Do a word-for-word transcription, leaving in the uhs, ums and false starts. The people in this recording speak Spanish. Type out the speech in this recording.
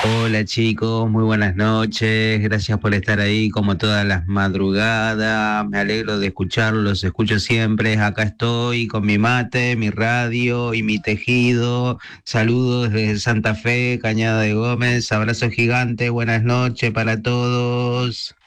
Hola chicos, muy buenas noches, gracias por estar ahí como todas las madrugadas, me alegro de escucharlos, los escucho siempre, acá estoy con mi mate, mi radio y mi tejido, saludos desde Santa Fe, Cañada de Gómez, abrazo gigante, buenas noches para todos.